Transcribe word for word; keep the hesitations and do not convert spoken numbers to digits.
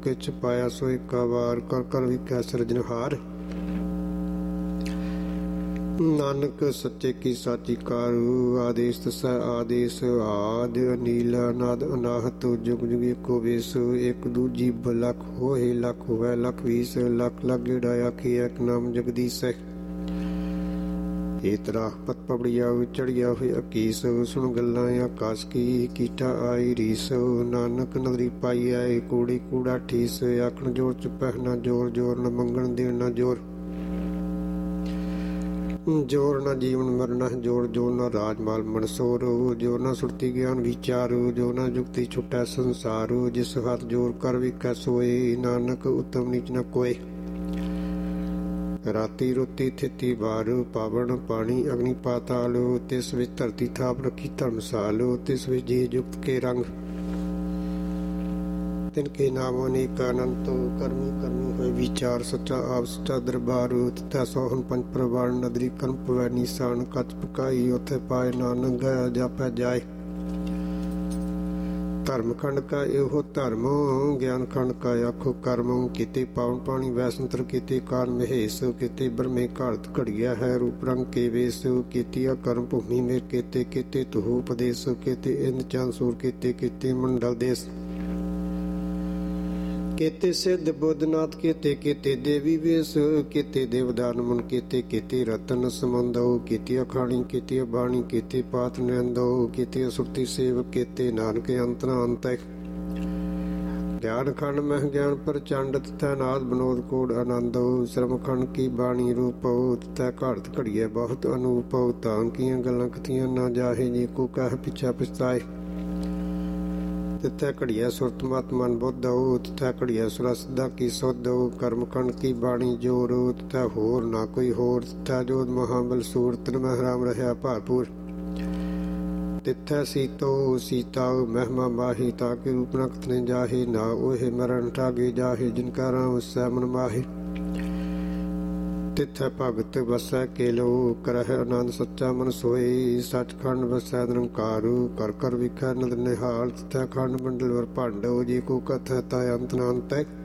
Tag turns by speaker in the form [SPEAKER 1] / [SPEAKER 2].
[SPEAKER 1] किच पाया सो एका वार, कर कर विकै सिरजनहार। नानक सच्चे की साची कारु, आदेश तसै आदेश आद, अनील अनाद अनाहत, जुग जुग एको बेस। एक दूजी लख होए लख होवै लख बीस, लख लख गेड़ा आखी एक नाम जगदीश। ਇਹ ਤਰਾਹ ਪਤ ਪਬੜੀਆ ਚੜੀਆ ਹੋਏ ਅਕੀਸ, ਸੁਣ ਗੱਲਾਂ ਆਕਾਸ਼ ਕੀ ਕੀਟਾ ਆਈ ਰੀਸ। ਨਾਨਕ ਨਦਰੀ ਪਾਈ ਆਏ ਕੂੜੀ ਕੂੜਾ ਠੀਸ, ਆਖਣ ਜੋਰ ਚ ਪਹਿਨਾ ਜੋਰ ਜੋਰ ਨ ਮੰਗਣ ਦੇਣ ਨਾ ਜੋਰ। ਜੋਰ ਨਾ ਜੀਵਨ ਮਰਨਾ ਜੋਰ ਜੋਰ ਨਾ ਰਾਜ ਮਾਲ ਮਨਸੋਰ, ਜੋ ਨਾ ਸੁਰਤੀ ਗਿਆਨ ਵਿਚਾਰ, ਜੋ ਨਾ ਜੁਗਤੀ ਛੁਟੈ ਸੰਸਾਰ। ਜਿਸ ਹੱਥ ਜੋਰ ਕਰ ਵਿਕੈ ਸੋਏ, ਨਾਨਕ ਉਤਮ ਨੀਚ ਨ ਕੋਏ। ਰਾਤੀ ਰੋਤੀ ਥਿਤੀ ਵਾਰ, ਪਾਵਨ ਪਾਣੀ ਅਗਨੀ ਪਾਤਾਲ। ਤਿਸ ਵਿੱਚ ਧਰਤੀ ਥਾਪ ਰੱਖੀ ਧਰਮਸਾਲ, ਤਿਸ ਵਿੱਚ ਜੀ ਜੁਗਤ ਕੇ ਰੰਗ। ਤਿਨ ਕੇ ਨਾਮ ਅਨੇਕ ਅਨੰਤ, ਕਰਮੀ ਕਰਮੀ ਹੋਏ ਵਿਚਾਰ। ਸੱਚਾ ਆਪ ਸੱਚਾ ਦਰਬਾਰ, ਤਿਥੈ ਸੋਹਣ ਪੰਜ ਪ੍ਰਵਾਨ। ਨਦਰੀ ਕਰਮ ਪਵੈ ਨੀਸਾਨ, ਕੱਚ ਪਕਾਈ ਉੱਥੇ ਪਾਏ। ਨਾਨਕ ਗਿਆ ਜਾਪੈ ਜਾਏ। ਧਰਮ ਖੰਡ ਕਾ ਇਹੋ ਧਰਮ, ਗਿਆਨ ਖੰਡ ਕਾ ਆਖੋ ਕਰਮ। ਕਿਤੇ ਪਾਵਨ ਪਾਣੀ ਵੈਸੰਤਰ, ਕਿਤੇ ਕਾਰ ਮਹੇਸ਼। ਕਿਤੇ ਬ੍ਰਹਮੇ ਘਾੜਤ ਘੜੀਆ ਹੈ, ਰੂਪ ਰੰਗ ਕੇ ਵੇਸ। ਕੀਤੀਆ ਕਰਮ ਭੂਮੀ ਮੇਰ, ਕਿਤੇ ਕਿਤੇ ਤੁਹੂ ਉਪਦੇਸ਼। ਕਿਤੇ ਇੰਦ ਚੰਦ ਸੂਰ, ਕਿਤੇ ਕਿਤੇ ਮੰਡਲ ਦੇਸ। ਕਿਤੇ ਸਿੱਧ ਬੁੱਧਨਾਥ, ਕਿਤੇ ਕਿਤੇ ਦੇਵੀ ਵੇਸ। ਕਿਤੇ ਦੇਵਦਾਨ ਮਨ, ਕਿਤੇ ਕਿਤੇ ਰਤਨ ਸਮੰਦੋ। ਕਿਤੇ ਅਖਾਣੀ, ਕਿਤੇ ਬਾਣੀ, ਕਿਤੇ ਪਾਤ ਨਿਰੰਦੋ। ਕਿਤੇ ਸੁਰਤੀ ਸੇਵ, ਕਿਤੇ ਨਾਨਕ ਅੰਤਰਾ ਅੰਤ। ਗਿਆਨ ਖੰਡ ਮਹਿ ਗਿਆਨ ਪ੍ਰਚੰਡ, ਤਥੈ ਨਾਦ ਬਨੋਦ ਕੋੜ ਆਨੰਦੋ। ਸ਼ਰਮ ਖੰਡ ਕੀ ਬਾਣੀ ਰੂਪੋ, ਤਥੈ ਘਾੜਤ ਘੜੀਐ ਬਹੁਤ ਅਨੂਪੋ। ਤਾਂ ਕੀਆਂ ਗੱਲਾਂ ਕਥੀਆਂ ਨਾ ਜਾਹੇ, ਜੇ ਕੋ ਕਹਿ ਪਿਛਾ ਪਛਤਾਏ। ਤਿਥੈ ਘੜੀਐ ਸੁਰਤ ਮਤ ਮਨ ਬੁੱਧੋ, ਤਿਥੈ ਘੜੀਐ ਸੁਰਾ ਸਿੱਧਾ ਕੀ ਸੋਧੋ। ਕਰਮ ਖੰਡ ਕੀ ਬਾਣੀ ਜੋਰ, ਤਿਥੈ ਹੋਰ ਨਾ ਕੋਈ ਹੋਰ। ਤਿਥੈ ਜੋਧ ਮਹਾਬਲ ਸੂਰ, ਤਿਨ ਮਹਿ ਰਾਮ ਰਹਿਆ ਭਾਰਪੂਰ। ਤਿਥੈ ਸੀਤੋ ਸੀਤਾ ਮਹਿਮਾ ਮਾਹੀ, ਤਾਂ ਕਿ ਰੂਪ ਨ ਕਥਨੇ ਜਾਹੇ। ਨਾ ਉਹੇ ਮਰਨ ਠਾਗੇ ਜਾਹੇ, ਜਿਨ ਕਾ ਰਾਮ ਵਸੈ ਮਨ ਮਾਹੇ। ਤਿਥੈ ਭਗਤ ਵਸੈ ਕੇਲੋ, ਕਰਹਿ ਆਨੰਦ ਸੱਚਾ ਮਨ ਸੋਏ। ਸੱਚਖੰਡ ਵਸੈ ਨਿਰੰਕਾਰ, ਕਰ ਕਰ ਵਿਖੈ ਨਦਰ ਨਿਹਾਲ। ਤਿਥੈ ਖੰਡ ਮੰਡਲ ਵਰ ਭਾਂਡੋ, ਜੇ ਕੋ ਕਥੈ ਤਾ ਅੰਤ ਨ ਅੰਤੈ।